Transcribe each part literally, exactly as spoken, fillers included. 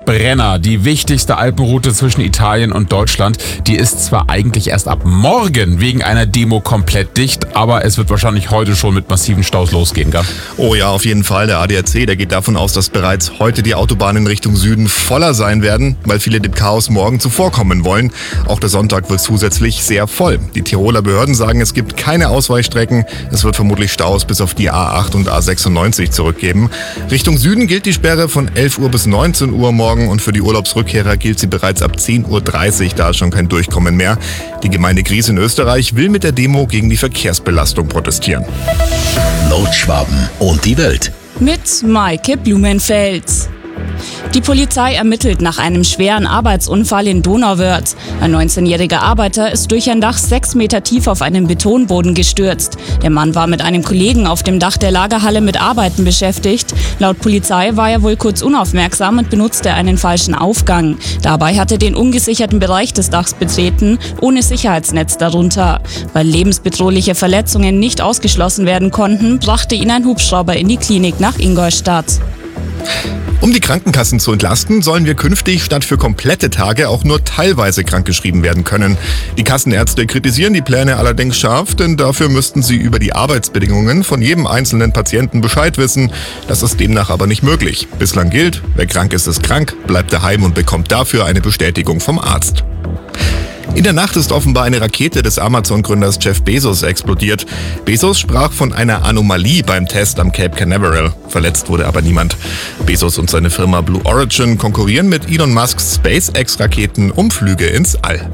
Brenner, die wichtigste Alpenroute zwischen Italien und Deutschland, die ist zwar eigentlich erst ab morgen wegen einer Demo komplett dicht, aber es wird wahrscheinlich heute schon mit massiven Staus losgehen, gell? Oh ja, auf jeden Fall. Der A D A C, der geht davon aus, dass bereits heute die Autobahnen in Richtung Süden voller sein werden, weil viele dem Chaos morgen zuvorkommen wollen. Auch der Sonntag wird zusätzlich sehr voll. Die Tiroler Behörden sagen, es gibt keine Ausweichstrecken. Es wird vermutlich Staus bis auf die A acht und A sechsundneunzig zurückgeben. Richtung Süden gilt die Sperre von elf Uhr bis neunzehn Uhr morgen und für die Urlaubsrückkehrer gilt sie bereits ab zehn Uhr dreißig. Da ist schon kein Durchkommen mehr. Die Gemeinde Gries in Österreich will mit der Demo gegen die Verkehrsbelastung protestieren. Nordschwaben und die Welt. Mit Maike Blumenfels. Die Polizei ermittelt nach einem schweren Arbeitsunfall in Donauwörth. Ein neunzehnjähriger Arbeiter ist durch ein Dach sechs Meter tief auf einen Betonboden gestürzt. Der Mann war mit einem Kollegen auf dem Dach der Lagerhalle mit Arbeiten beschäftigt. Laut Polizei war er wohl kurz unaufmerksam und benutzte einen falschen Aufgang. Dabei hat er den ungesicherten Bereich des Dachs betreten, ohne Sicherheitsnetz darunter. Weil lebensbedrohliche Verletzungen nicht ausgeschlossen werden konnten, brachte ihn ein Hubschrauber in die Klinik nach Ingolstadt. Um die Krankenkassen zu entlasten, sollen wir künftig statt für komplette Tage auch nur teilweise krankgeschrieben werden können. Die Kassenärzte kritisieren die Pläne allerdings scharf, denn dafür müssten sie über die Arbeitsbedingungen von jedem einzelnen Patienten Bescheid wissen. Das ist demnach aber nicht möglich. Bislang gilt, wer krank ist, ist krank, bleibt daheim und bekommt dafür eine Bestätigung vom Arzt. In der Nacht ist offenbar eine Rakete des Amazon-Gründers Jeff Bezos explodiert. Bezos sprach von einer Anomalie beim Test am Cape Canaveral. Verletzt wurde aber niemand. Bezos und seine Firma Blue Origin konkurrieren mit Elon Musks SpaceX-Raketen um Flüge ins All.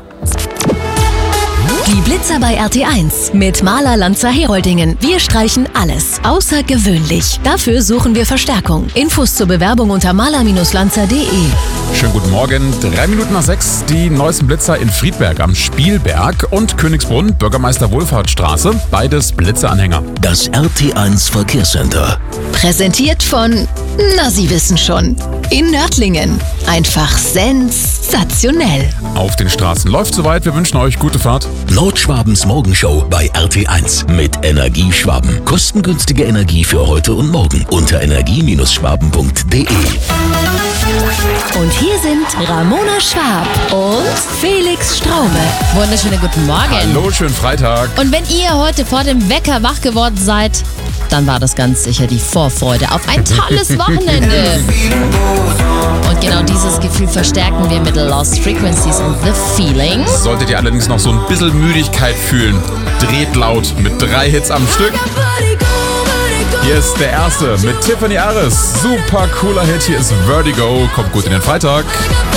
Die Blitzer bei R T eins mit Maler Lanzer Heroldingen. Wir streichen alles außergewöhnlich. Dafür suchen wir Verstärkung. Infos zur Bewerbung unter maler Lanzer punkt de. Schönen guten Morgen. Drei Minuten nach sechs, die neuesten Blitzer in Friedberg am Spielberg und Königsbrunn, Bürgermeister Wohlfahrtsstraße, beides Blitzeranhänger. Das R T eins Verkehrscenter. Präsentiert von, na Sie wissen schon, in Nördlingen. Einfach sensationell. Auf den Straßen läuft soweit. Wir wünschen euch gute Fahrt. Nordschwabens Morgenshow bei R T eins mit Energieschwaben. Kostengünstige Energie für heute und morgen unter energie Schwaben punkt de. Und hier sind Ramona Schwab und Felix Straube. Wunderschönen guten Morgen. Hallo, schönen Freitag. Und wenn ihr heute vor dem Wecker wach geworden seid, dann war das ganz sicher die Vorfreude auf ein tolles Wochenende. Und genau dieses Gefühl verstärken wir mit Lost Frequencies and The Feeling. Solltet ihr allerdings noch so ein bisschen Müdigkeit fühlen, dreht laut mit drei Hits am Stück. Hier ist der erste mit Tiffany Aris. Super cooler Hit. Hier ist Vertigo. Kommt gut in den Freitag.